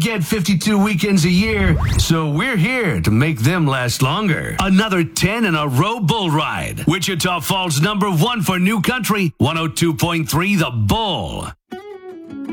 get 52 weekends a year, so we're here to make them last longer. Another 10 in a row bull ride. Wichita Falls #1 for New Country, 102.3 The Bull.